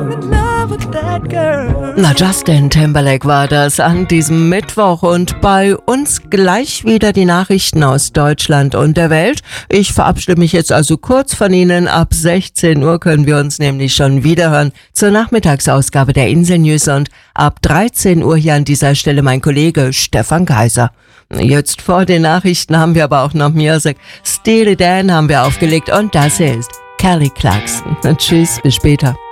Na, Justin Timberlake war das an diesem Mittwoch und bei uns gleich wieder die Nachrichten aus Deutschland und der Welt. Ich verabschiede mich jetzt also kurz von Ihnen. Ab 16 Uhr können wir uns nämlich schon wiederhören zur Nachmittagsausgabe der Insel News und ab 13 Uhr hier an dieser Stelle mein Kollege Stefan Kaiser. Jetzt vor den Nachrichten haben wir aber auch noch Music. Steely Dan haben wir aufgelegt und das hier ist Kelly Clarkson. Tschüss, bis später.